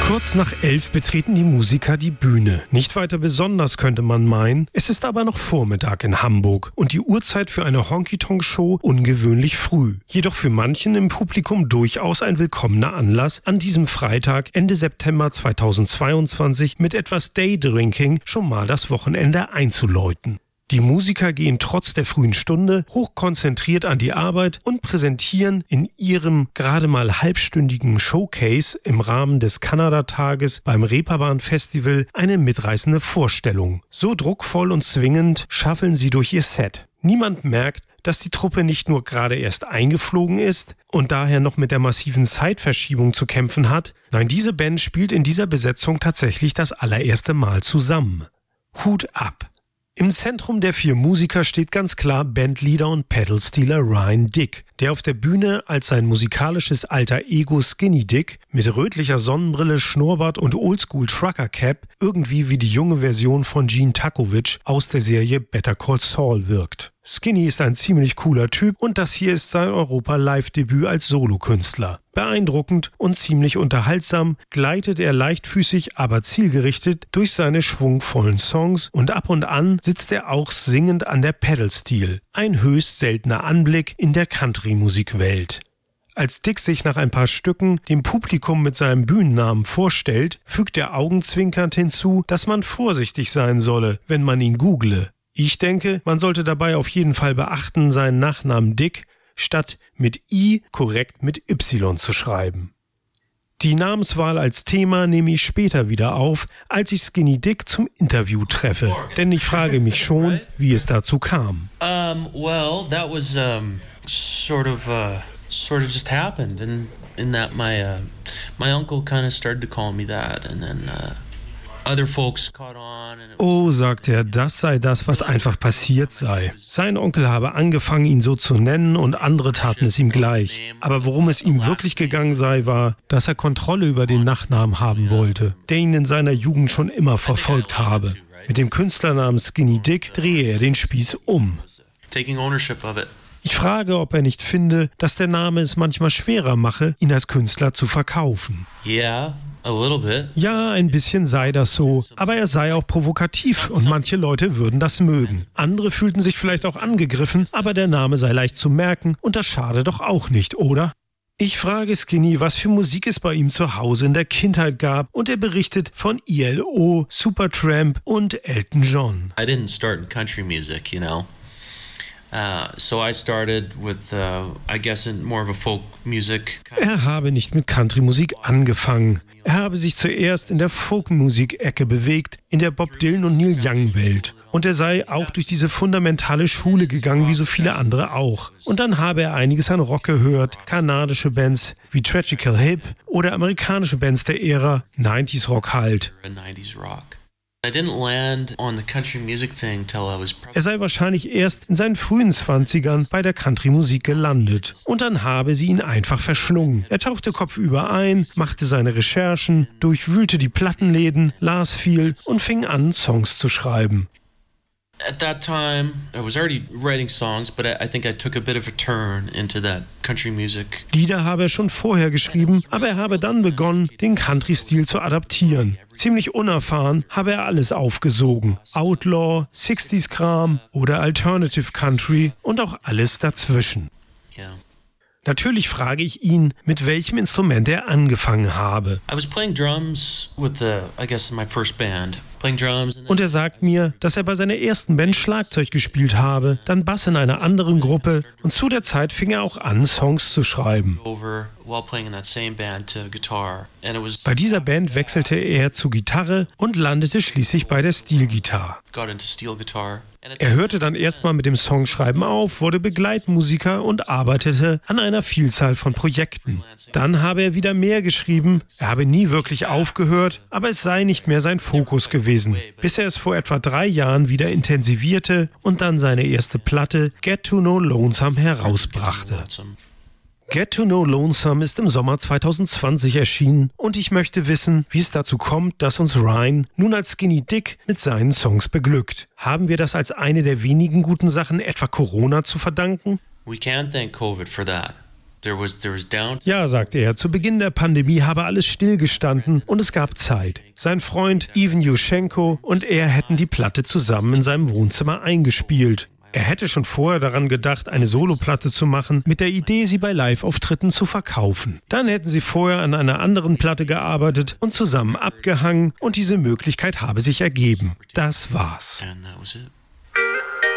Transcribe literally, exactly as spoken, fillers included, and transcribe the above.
Kurz nach elf betreten die Musiker die Bühne. Nicht weiter besonders, könnte man meinen. Es ist aber noch Vormittag in Hamburg und die Uhrzeit für eine Honky-Tonk-Show ungewöhnlich früh. Jedoch für manchen im Publikum durchaus ein willkommener Anlass, an diesem Freitag Ende September zweitausendzweiundzwanzig mit etwas Daydrinking schon mal das Wochenende einzuläuten. Die Musiker gehen trotz der frühen Stunde hochkonzentriert an die Arbeit und präsentieren in ihrem gerade mal halbstündigen Showcase im Rahmen des Kanada-Tages beim Reeperbahn-Festival eine mitreißende Vorstellung. So druckvoll und zwingend schaffeln sie durch ihr Set. Niemand merkt, dass die Truppe nicht nur gerade erst eingeflogen ist und daher noch mit der massiven Zeitverschiebung zu kämpfen hat. Nein, diese Band spielt in dieser Besetzung tatsächlich das allererste Mal zusammen. Hut ab! Im Zentrum der vier Musiker steht ganz klar Bandleader und Pedalstealer Ryan Dick, der auf der Bühne als sein musikalisches alter Ego Skinny Dick mit rötlicher Sonnenbrille, Schnurrbart und Oldschool Trucker Cap irgendwie wie die junge Version von Gene Takovich aus der Serie Better Call Saul wirkt. Skinny ist ein ziemlich cooler Typ und das hier ist sein Europa-Live-Debüt als Solokünstler. Beeindruckend und ziemlich unterhaltsam gleitet er leichtfüßig, aber zielgerichtet durch seine schwungvollen Songs und ab und an sitzt er auch singend an der Pedalsteel. Ein höchst seltener Anblick in der Country-Musikwelt. Als Dick sich nach ein paar Stücken dem Publikum mit seinem Bühnennamen vorstellt, fügt er augenzwinkernd hinzu, dass man vorsichtig sein solle, wenn man ihn google. Ich denke, man sollte dabei auf jeden Fall beachten, seinen Nachnamen Dick statt mit I korrekt mit Y zu schreiben. Die Namenswahl als Thema nehme ich später wieder auf, als ich Skinny Dick zum Interview treffe. Denn ich frage mich schon, wie es dazu kam. Um, well, that was um, sort of, uh, sort of just happened, in in that my uh, my uncle kind of started to call me that, and then uh, other folks caught on. Oh, sagt er, das sei das, was einfach passiert sei. Sein Onkel habe angefangen, ihn so zu nennen und andere taten es ihm gleich. Aber worum es ihm wirklich gegangen sei, war, dass er Kontrolle über den Nachnamen haben wollte, der ihn in seiner Jugend schon immer verfolgt habe. Mit dem Künstlernamen Skinny Dick drehe er den Spieß um. Taking ownership of it. Ich frage, ob er nicht finde, dass der Name es manchmal schwerer mache, ihn als Künstler zu verkaufen. Yeah. A little bit. Ja, ein bisschen sei das so, aber er sei auch provokativ und manche Leute würden das mögen. Andere fühlten sich vielleicht auch angegriffen, aber der Name sei leicht zu merken und das schade doch auch nicht, oder? Ich frage Skinny, was für Musik es bei ihm zu Hause in der Kindheit gab und er berichtet von I L O, Supertramp und Elton John. I didn't start in country music, you know. Uh, so I started with, uh, I guess, in more of a folk music. Er habe nicht mit Country-Musik angefangen. Er habe sich zuerst in der Folk-Musik-Ecke bewegt, in der Bob Dylan und Neil Young-Welt. Und er sei auch durch diese fundamentale Schule gegangen, wie so viele andere auch. Und dann habe er einiges an Rock gehört, kanadische Bands wie Tragical Hip oder amerikanische Bands der Ära, neunziger Rock halt. Er sei wahrscheinlich erst in seinen frühen Zwanzigern bei der Country-Musik gelandet. Und dann habe sie ihn einfach verschlungen. Er tauchte kopfüber ein, machte seine Recherchen, durchwühlte die Plattenläden, las viel und fing an, Songs zu schreiben. At that time, I was already writing songs, but I, I think I took a bit of a turn into that country music. Lieder habe er schon vorher geschrieben, aber er habe dann begonnen, den Country-Stil zu adaptieren. Ziemlich unerfahren habe er alles aufgesogen. Outlaw, sechziger-Kram oder Alternative Country und auch alles dazwischen. Yeah. Natürlich frage ich ihn, mit welchem Instrument er angefangen habe. I was playing drums with the, I guess, my first band. Playing drums. Und er sagt mir, dass er bei seiner ersten Band Schlagzeug gespielt habe, dann Bass in einer anderen Gruppe und zu der Zeit fing er auch an, Songs zu schreiben. Bei dieser Band wechselte er zu Gitarre und landete schließlich bei der Steel-Gitarre. Er hörte dann erstmal mit dem Songschreiben auf, wurde Begleitmusiker und arbeitete an einer Vielzahl von Projekten. Dann habe er wieder mehr geschrieben, er habe nie wirklich aufgehört, aber es sei nicht mehr sein Fokus gewesen, bis er es vor etwa drei Jahren wieder intensivierte und dann seine erste Platte Get to Know Lonesome herausbrachte. Get to Know Lonesome ist im Sommer zweitausendzwanzig erschienen und ich möchte wissen, wie es dazu kommt, dass uns Ryan nun als Skinny Dick mit seinen Songs beglückt. Haben wir das als eine der wenigen guten Sachen etwa Corona zu verdanken? We can't thank COVID for that. There was, there was down. Ja, sagte er, zu Beginn der Pandemie habe alles stillgestanden und es gab Zeit. Sein Freund Ivan Yushchenko und er hätten die Platte zusammen in seinem Wohnzimmer eingespielt. Er hätte schon vorher daran gedacht, eine Soloplatte zu machen, mit der Idee, sie bei Live-Auftritten zu verkaufen. Dann hätten sie vorher an einer anderen Platte gearbeitet und zusammen abgehangen und diese Möglichkeit habe sich ergeben. Das war's. And that was it.